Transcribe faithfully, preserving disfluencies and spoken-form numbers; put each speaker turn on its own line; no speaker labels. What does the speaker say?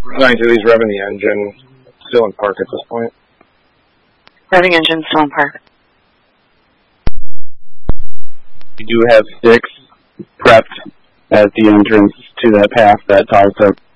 ninety-two, he's revving the engine. Still in park at this point.
Revving engine still in park.
We do have six prepped at the entrance to that path that Tulsa